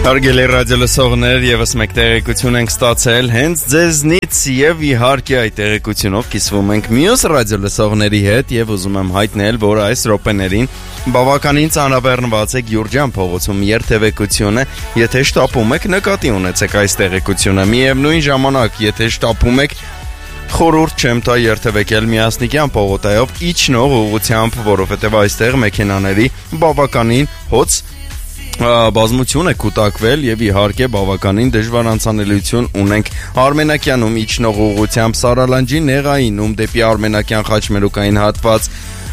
Հարգելի ռադիոլսողներ, եւս մեկ տեղեկություն ենք ստացել հենց ձեզնից եւ իհարկե այդ տեղեկությունով կիսվում ենք մյուս ռադիոլսողների հետ եւ ուզում եմ հայտնել, որ այս րոպեներին բավականին ծանրաբեռնված է Գյուրջյան փողոցում երթևեկությունը, եթե շտապում եք նկատի ունեցեք այս տեղեկությունը, միևնույն ժամանակ եթե շտապում եք խորհուրդ չեմ տա երթևեկել Միասնիկյան փողոցայով իջնող ուղղությամբ, որովհետեւ այստեղ մեքենաների բավականին հոց բազմություն է կուտակվել եւ իհարկե բավականին դժվար անցանելիություն ունենք Արմենակյանում իջնող ուղղությամբ Սարալանջի Նեղայինում դեպի Արմենակյան խաչմերուկային հատված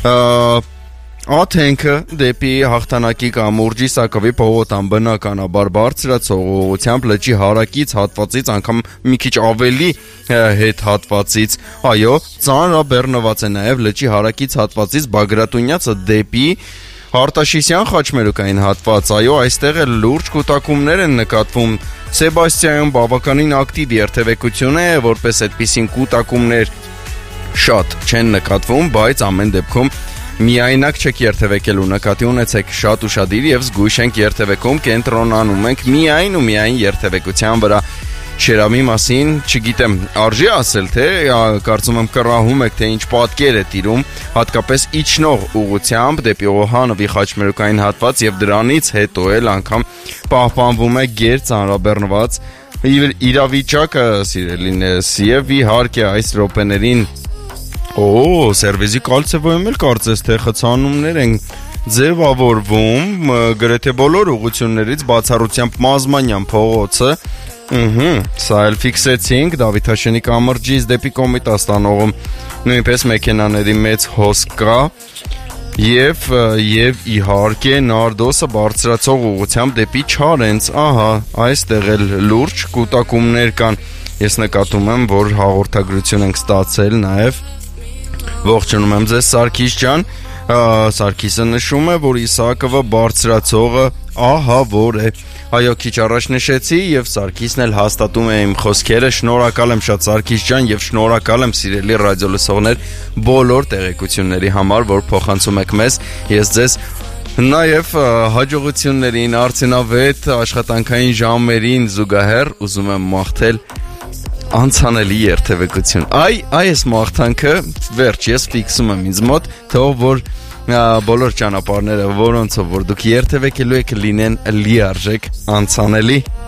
Աթենքը դեպի Հաղթանակի կամուրջի Սակավի փողոցան բնականաբար բարձրացող ուղղությամբ լճի հարակից հատվածից անգամ մի քիչ ավելի հետ հատվածից այո ծանրաբեռնված է նաեւ լճի հարակից հատվածից Բագրատունյացը դեպի Արտաշիսյան խաչմերուկային հատված, այո, այստեղ էլ լուրջ կուտակումներ են նկատվում Սեբաստիայում բավականին ակտիվ երթևեկություն է, որպես այդպիսին կուտակումներ շատ չեն նկատվում, բայց ամեն դեպքում միայնակ չեք երթևեկելու նկատի ունեցեք շատ ուշադիր եւ զգույշ ենք երթևեկում կենտրոնանում ենք միայն ու միայն երթևեկության վրա Շերամի մասին, չգիտեմ, արժի ասել, թե կարծում եմ կռահում եք, թե ինչ պատկեր է տիրում, հատկապես իջնող ուղղությամբ դեպի Օհանովի խաչմերուկային հատված եւ դրանից հետո էլ անգամ պահպանվում է գեր ծանրաբեռնված իրավիճակը, սիրելիներս, եւ իհարկե այս րոպեներին սերվիզի կալցեվոյում էլ կարծես թե խցանումներ են ձևավորվում գրեթե բոլոր ուղղություններից բացառությամբ Մազմանյան փողոցը Սա էլ ֆիքսեցինք Դավիթաշենի կամրջից դեպի Կոմիտաստանողում նույնպես մեքենաների մեծ հոսք կա եւ իհարկե Նարդոսը բարձրացող ուղղությամբ դեպի Չարենց ահա այստեղ էլ լուրջ կուտակումներ կան ես նկատում եմ որ հաղորդագրություն ենք ստացել նաեւ ողջունում եմ ձեզ Սարգիս ջան Սարգիսը նշում է որ Իսակովը բարձրացողը ահա որ է Այո, քիչ առաջ նշեցի եւ Սարգիսն էլ հաստատում է իմ խոսքերը Շնորհակալ եմ շատ Սարգիս ջան եւ շնորհակալ եմ սիրելի ռադիոլսողներ բոլոր տեղեկությունների համար, որ փոխանցում եք մեզ Ես ձեզ նաեւ հաջողություններին, արդյունավետ աշխատանքային ժամերին զուգահեռ ուզում եմ մաղթել անցանելի երթևեկություն այս մաղթանքը վերջ ես ֆիքսում եմ ինձ մոտ թող որ բոլոր ճանապարհները որոնցով որ դուք երթևեկելու եք լինեն լիարժեք անցանելի